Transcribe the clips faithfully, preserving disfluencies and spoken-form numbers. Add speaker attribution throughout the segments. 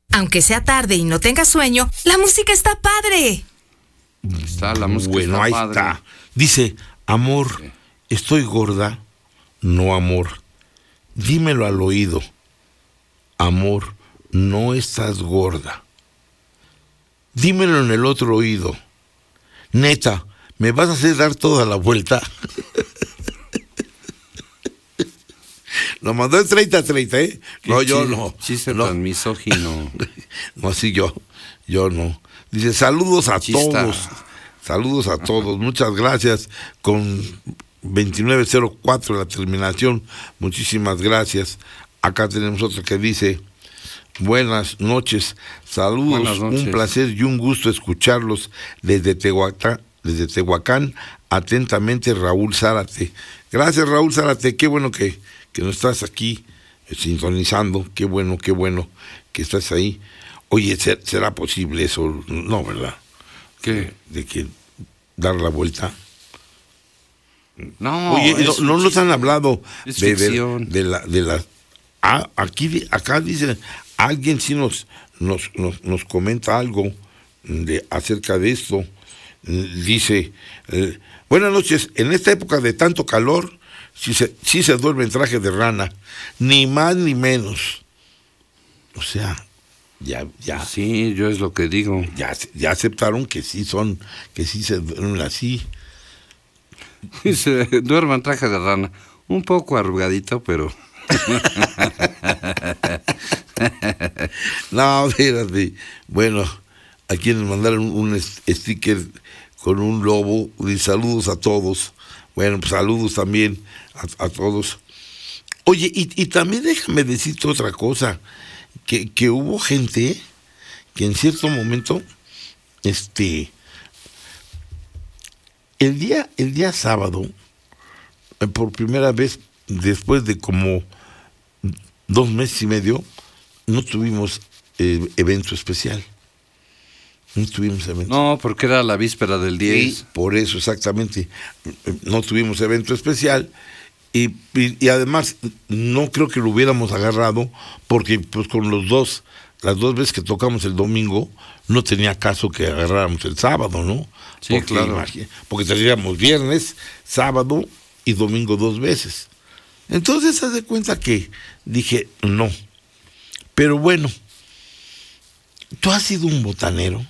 Speaker 1: Aunque sea tarde y no tengas sueño, la música está padre.
Speaker 2: Está la música.
Speaker 3: Bueno,
Speaker 2: está
Speaker 3: ahí
Speaker 2: padre.
Speaker 3: está. Dice, amor,
Speaker 2: Sí.
Speaker 3: estoy gorda. No, amor. Dímelo al oído. Amor, no estás gorda. Dímelo en el otro oído. Neta, ¿me vas a hacer dar toda la vuelta? Lo mandó en treinta treinta, ¿eh? No, yo
Speaker 2: Chiste-
Speaker 3: no.
Speaker 2: Chiste
Speaker 3: no.
Speaker 2: tan misógino.
Speaker 3: No, sí, yo. Yo no. Dice, saludos a
Speaker 2: Chista.
Speaker 3: todos. Saludos a todos. Muchas gracias. Con veintinueve cero cuatro la terminación. Muchísimas gracias. Acá tenemos otro que dice, buenas noches. Saludos.
Speaker 2: Buenas noches.
Speaker 3: Un placer y un gusto escucharlos desde Tehuacán, desde Tehuacán. Atentamente, Raúl Zárate. Gracias, Raúl Zárate. Qué bueno que, que nos estás aquí eh, sintonizando. Qué bueno, qué bueno que estás ahí. Oye, ¿ser- ¿será posible eso? No, ¿verdad?
Speaker 2: ¿Qué?
Speaker 3: De que dar la vuelta.
Speaker 2: No,
Speaker 3: Oye, no,
Speaker 2: es
Speaker 3: no
Speaker 2: un
Speaker 3: nos han
Speaker 2: chiste.
Speaker 3: hablado
Speaker 2: Es
Speaker 3: de, de,
Speaker 2: ficción.
Speaker 3: de la de la ah, aquí di- acá dice alguien sí nos nos nos, nos comenta algo de acerca de esto. Dice, eh, buenas noches, en esta época de tanto calor sí se sí se duerme en traje de rana, ni más ni menos. O sea, ya ya
Speaker 2: Sí, yo es lo que digo.
Speaker 3: ya ya aceptaron que sí son que sí se duermen así.
Speaker 2: Se duerme en traje de rana. Un poco arrugadito, pero...
Speaker 3: No, espérate. Bueno, aquí nos mandaron un est- sticker con un lobo. Y saludos a todos. Bueno, pues saludos también a, a todos. Oye, y, y también déjame decirte otra cosa. Que, que hubo gente que en cierto momento, este, el día, el día sábado, eh, por primera vez, después de como dos meses y medio, no tuvimos eh, evento especial. No tuvimos evento.
Speaker 2: No, porque era la víspera del diez.
Speaker 3: Sí, por eso exactamente. No tuvimos evento especial y, y, y además no creo que lo hubiéramos agarrado porque pues con los dos, las dos veces que tocamos el domingo, no tenía caso que agarráramos el sábado, ¿no?
Speaker 2: Sí,
Speaker 3: porque,
Speaker 2: claro.
Speaker 3: imagi- Porque tendríamos viernes, sábado y domingo dos veces. Entonces, haz de cuenta que dije, no. Pero bueno, tú has sido un botanero,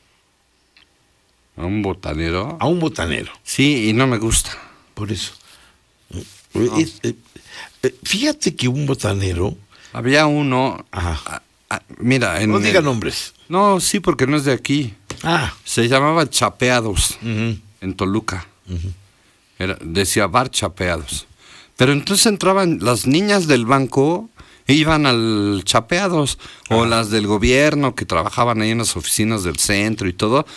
Speaker 2: ¿A un botanero?
Speaker 3: a un botanero,
Speaker 2: Sí, y no me gusta.
Speaker 3: por eso. Es- eh, eh, fíjate que un botanero,
Speaker 2: Había uno...
Speaker 3: Ajá.
Speaker 2: ah, ah, mira, en...
Speaker 3: no diga
Speaker 2: el-
Speaker 3: nombres.
Speaker 2: No, sí, porque no es de aquí.
Speaker 3: Ah,
Speaker 2: Se llamaba Chapeados,
Speaker 3: ujú.
Speaker 2: en Toluca. Era, decía Bar Chapeados. Pero entonces entraban las niñas del banco, e iban al Chapeados, o las del gobierno que trabajaban ahí en las oficinas del centro y todo,